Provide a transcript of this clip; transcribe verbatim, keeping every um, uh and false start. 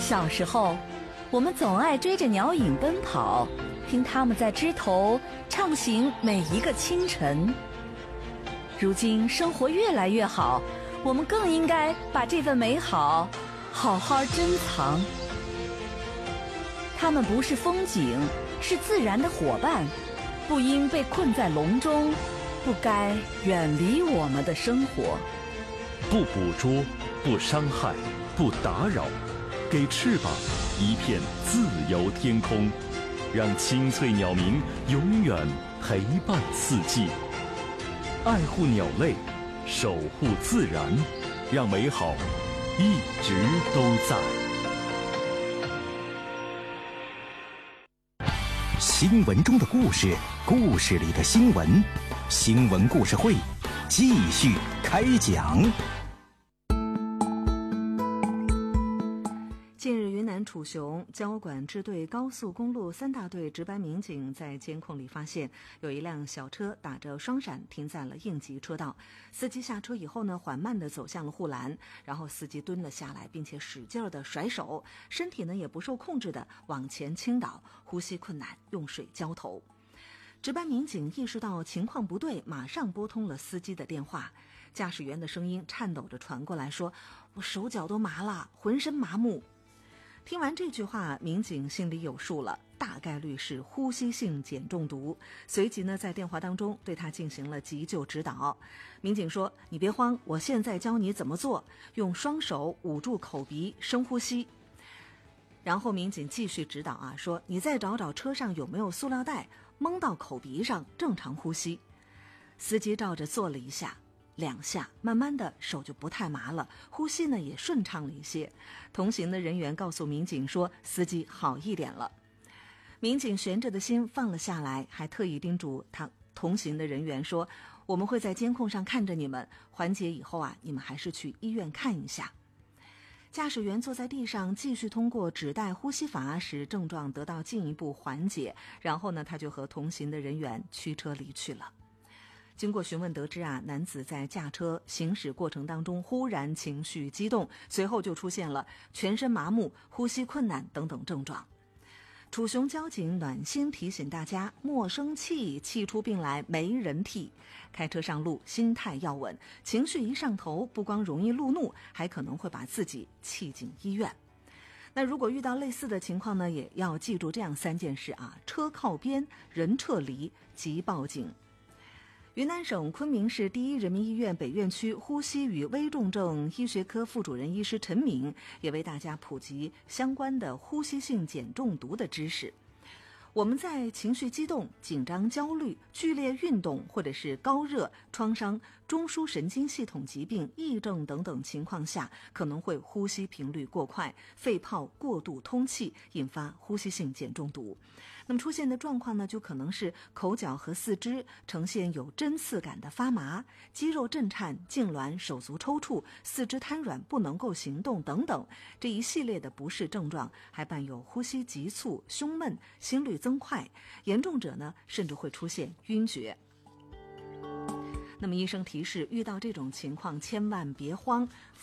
小时候，我们总爱追着鸟影奔跑，听它们在枝头畅行每一个清晨。如今生活越来越好，我们更应该把这份美好好好珍藏。它们不是风景，是自然的伙伴，不应被困在笼中，不该远离我们的生活。 不捕捉，不伤害，不打扰，给翅膀一片自由天空，让清脆鸟鸣永远陪伴四季。爱护鸟类，守护自然，让美好一直都在。 新闻中的故事，故事里的新闻，新闻故事会继续开讲。 近日，云南楚雄交管支队高速公路三大队值班民警在监控里发现，有一辆小车打着双闪停在了应急车道。司机下车以后呢，缓慢地走向了护栏，然后司机蹲了下来，并且使劲地甩手，身体呢也不受控制地往前倾倒，呼吸困难，用水浇头。值班民警意识到情况不对，马上拨通了司机的电话。驾驶员的声音颤抖着传过来，说：“我手脚都麻了，浑身麻木。”听完这句话，民警心里有数了，大概率是呼吸性碱中毒。随即呢，在电话当中对他进行了急救指导。民警说：“你别慌，我现在教你怎么做，用双手捂住口鼻，深呼吸。”然后民警继续指导啊，说：“你再找找车上有没有塑料袋，蒙到口鼻上，正常呼吸。”司机照着做了一下。两下，慢慢的手就不太麻了，呼吸呢也顺畅了一些。同行的人员告诉民警说，司机好一点了。民警悬着的心放了下来，还特意叮嘱他同行的人员说，我们会在监控上看着你们，缓解以后啊，你们还是去医院看一下。驾驶员坐在地上，继续通过指代呼吸法使症状得到进一步缓解，然后呢，他就和同行的人员驱车离去了。经过询问得知啊，男子在驾车行驶过程当中忽然情绪激动，随后就出现了全身麻木、呼吸困难等等症状。楚雄交警暖心提醒大家，莫生气，气出病来没人替。开车上路心态要稳，情绪一上头，不光容易路怒，还可能会把自己气进医院。那如果遇到类似的情况呢，也要记住这样三件事啊：车靠边，人撤离，即报警。云南省昆明市第一人民医院北院区呼吸与危重症医学科副主任医师陈敏也为大家普及相关的呼吸性碱中毒的知识。我们在情绪激动、紧张、焦虑、剧烈运动或者是高热、创伤、中枢神经系统疾病、癔症等等情况下，可能会呼吸频率过快，肺泡过度通气，引发呼吸性碱中毒。那么出现的状况呢，就可能是口角和四肢呈现有针刺感的发麻，肌肉震颤、痉挛、手足抽搐、四肢瘫软不能够行动等等，这一系列的不适症状还伴有呼吸急促、胸闷、心率增快，严重者呢甚至会出现晕厥。那么医生提示，遇到这种情况千万别慌，